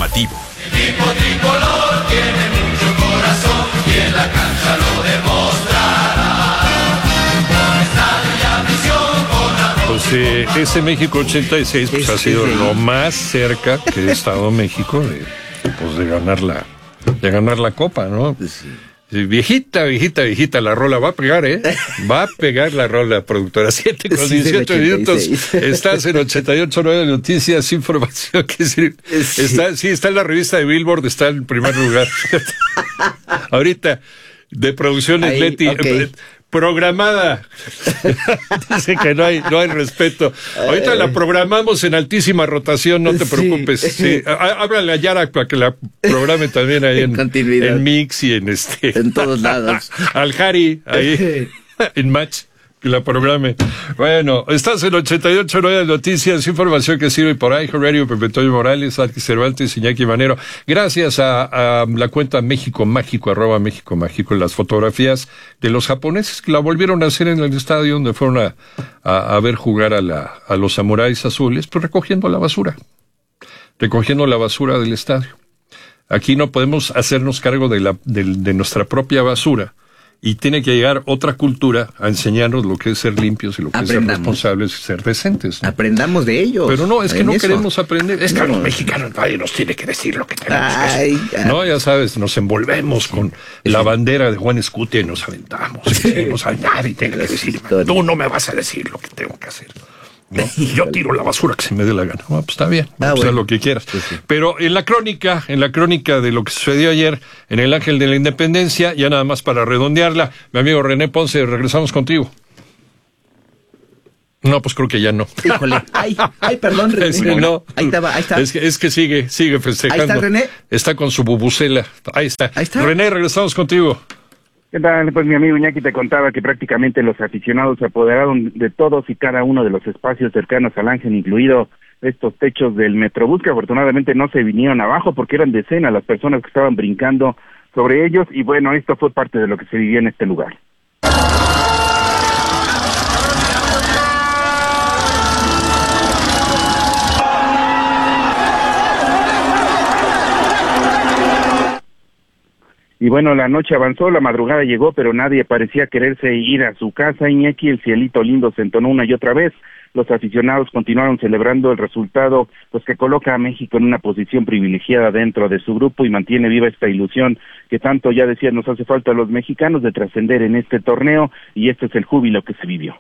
informativo. El equipo tricolor tiene mucho corazón y en la cancha lo demostrará. Con estadio y afición, con amor. Pues ese México 86 pues, ha sido lo más cerca que ha estado México de ganar la Copa, ¿no? Sí. Viejita, la rola va a pegar, ¿eh? Va a pegar la rola, productora. 7 con 18 minutos. Estás en 88.9 Noticias, información que está en la revista de Billboard, está en primer lugar. Ahorita, de producciones Leti, programada. Dice que no hay respeto. Ahorita la programamos en altísima rotación, no te preocupes. Sí. Háblale a Yara para que la programe también ahí en Mix y en todos lados. Al Jari, ahí en Match, que la programe. Bueno, estás en 88.9 Noticias, información que sirve por ahí, Radio, Pepe Toño Morales, Alquis Cervantes, Iñaki Manero. Gracias a la cuenta México Mágico, @México Mágico, las fotografías de los japoneses que la volvieron a hacer en el estadio donde fueron a ver jugar a los samuráis azules, pues recogiendo la basura del estadio. Aquí no podemos hacernos cargo de nuestra propia basura. Y tiene que llegar otra cultura a enseñarnos lo que es ser limpios y lo que es ser responsables y ser decentes, ¿no? Aprendamos de ellos. Pero no, es que no queremos aprender. Es que a los mexicanos nadie nos tiene que decir lo que tenemos que hacer. No, ya sabes, nos envolvemos con la bandera de Juan Escutia y nos aventamos. Decimos, nadie tiene que decir, tú no me vas a decir lo que tengo que hacer. ¿No? Yo tiro la basura que se me dé la gana. Pues está bien, haz lo que quieras. Sí. Pero en la crónica de lo que sucedió ayer en el Ángel de la Independencia, ya nada más para redondearla, mi amigo René Ponce, regresamos contigo. No, pues creo que ya no. Híjole, perdón, René. No, ahí está. Es que sigue festejando. Ahí está, René. Está con su bubucela. Ahí está. René, regresamos contigo. ¿Qué tal? Pues mi amigo Iñaki te contaba que prácticamente los aficionados se apoderaron de todos y cada uno de los espacios cercanos al Ángel, incluido estos techos del Metrobús, que afortunadamente no se vinieron abajo porque eran decenas las personas que estaban brincando sobre ellos, y bueno, esto fue parte de lo que se vivía en este lugar. Y bueno, la noche avanzó, la madrugada llegó, pero nadie parecía quererse ir a su casa, Iñaki. El cielito lindo se entonó una y otra vez. Los aficionados continuaron celebrando el resultado, pues que coloca a México en una posición privilegiada dentro de su grupo y mantiene viva esta ilusión que tanto, ya decía, nos hace falta a los mexicanos de trascender en este torneo, y este es el júbilo que se vivió.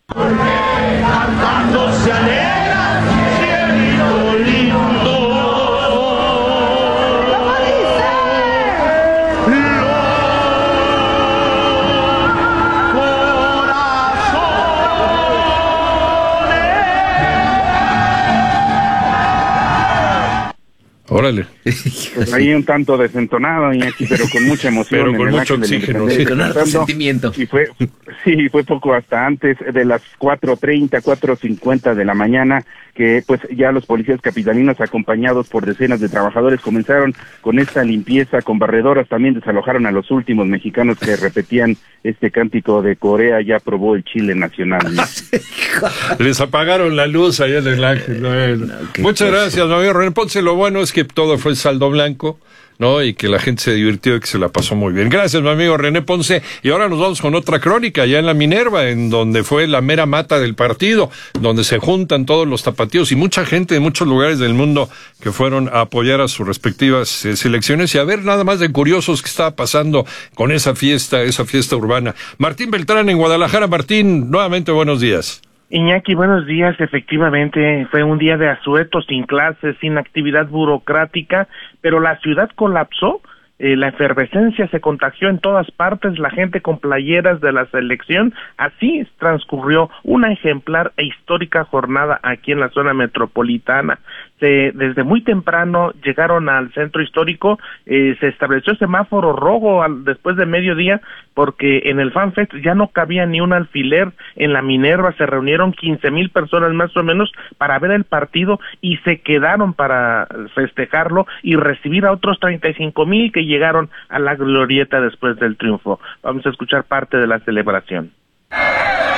Órale. Pues ahí un tanto desentonado, Iñaki, pero con mucha emoción. Pero con mucho oxígeno. Con harto sentimiento. Y fue poco hasta antes de las 4:50 de la mañana que pues ya los policías capitalinos, acompañados por decenas de trabajadores, comenzaron con esta limpieza, con barredoras. También desalojaron a los últimos mexicanos que repetían este cántico de Corea ya probó el chile nacional. Les apagaron la luz allá en el Ángel. Bueno. Muchas gracias, mi amigo René Ponce. Lo bueno es que todo fue saldo blanco, ¿no? Y que la gente se divirtió y que se la pasó muy bien. Gracias, mi amigo René Ponce. Y ahora nos vamos con otra crónica, allá en la Minerva, en donde fue la mera mata del partido, donde se juntan todos los tapatíos y mucha gente de muchos lugares del mundo que fueron a apoyar a sus respectivas selecciones y a ver nada más de curiosos qué estaba pasando con esa fiesta urbana. Martín Beltrán en Guadalajara. Martín, nuevamente buenos días. Iñaki, buenos días. Efectivamente, fue un día de asueto, sin clases, sin actividad burocrática, pero la ciudad colapsó. La efervescencia se contagió en todas partes, la gente con playeras de la selección. Así transcurrió una ejemplar e histórica jornada aquí en la zona metropolitana. Desde muy temprano llegaron al centro histórico, se estableció semáforo rojo después de mediodía, porque en el FanFest ya no cabía ni un alfiler. En la Minerva se reunieron 15,000 personas más o menos para ver el partido y se quedaron para festejarlo y recibir a otros 35,000 que llegaron a la glorieta después del triunfo. Vamos a escuchar parte de la celebración.